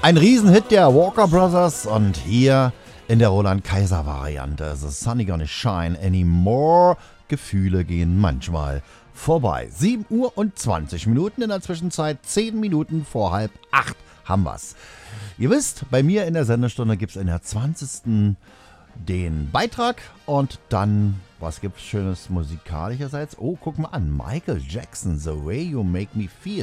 Ein Riesenhit der Walker Brothers und hier in der Roland Kaiser Variante. The Sunny Gonna Shine Anymore. Gefühle gehen manchmal vorbei. 7 Uhr und 20 Minuten, in der Zwischenzeit 10 Minuten vor 7:30 haben wir's. Ihr wisst, bei mir in der Sendestunde gibt es in der 20. den Beitrag und dann, was gibt's Schönes musikalischerseits? Oh, guck mal an, Michael Jackson, The Way You Make Me Feel.